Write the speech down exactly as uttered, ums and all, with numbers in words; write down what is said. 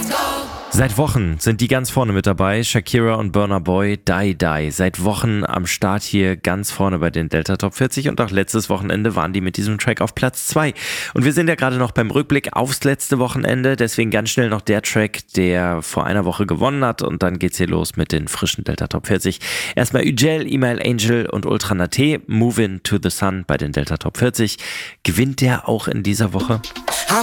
Seit Wochen sind die ganz vorne mit dabei. Shakira und Burna Boy, Die Die. Seit Wochen am Start hier ganz vorne bei den Delta Top vierzig und auch letztes Wochenende waren die mit diesem Track auf Platz zwei. Und wir sind ja gerade noch beim Rückblick aufs letzte Wochenende, deswegen ganz schnell noch der Track, der vor einer Woche gewonnen hat und dann geht's hier los mit den frischen Delta Top vierzig. Erstmal Üjel, Email Angel und Ultra Naté, Movin' to the Sun bei den Delta Top vierzig. Gewinnt der auch in dieser Woche?